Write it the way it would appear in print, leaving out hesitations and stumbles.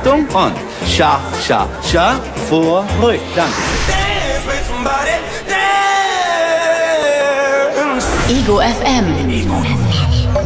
Achtung und scha, scha, scha, vor, ruhig. Danke. Ego FM.